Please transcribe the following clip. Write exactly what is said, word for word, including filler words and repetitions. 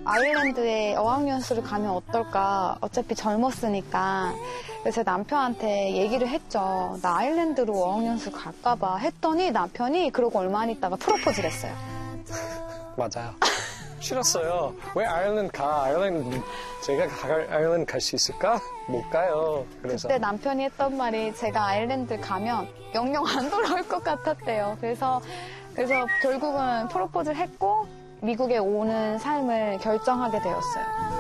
아일랜드에 어학연수를 가면 어떨까. 어차피 젊었으니까. 그래서 남편한테 얘기를 했죠. 나 아일랜드로 어학연수 갈까봐 했더니 남편이 그러고 얼마 안 있다가 프로포즈를 했어요. 맞아요. 싫었어요. 왜 아일랜드 가? 아일랜드 제가 가, 아일랜드 갈 수 있을까? 못 가요. 그래서 그때 남편이 했던 말이 제가 아일랜드 가면 영영 안 돌아올 것 같았대요. 그래서 그래서 결국은 프로포즈를 했고 미국에 오는 삶을 결정하게 되었어요.